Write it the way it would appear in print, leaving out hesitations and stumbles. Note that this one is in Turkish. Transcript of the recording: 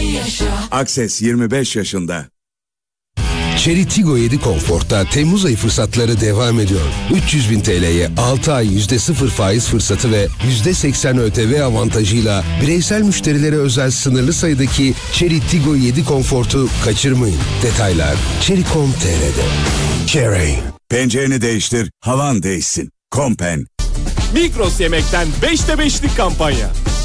Akses 25 yaşında. Chery Tiggo 7 Comfort'ta Temmuz ayı fırsatları devam ediyor. 300.000 TL'ye 6 ay %0 faiz fırsatı ve %80 ÖTV avantajıyla bireysel müşterilere özel sınırlı sayıdaki Chery Tiggo 7 Comfort'u kaçırmayın. Detaylar Chery.com.tr'de. Chery. Pencereni değiştir, havan değişsin. Kompen. Migros Yemek'ten 5'te 5'lik kampanya.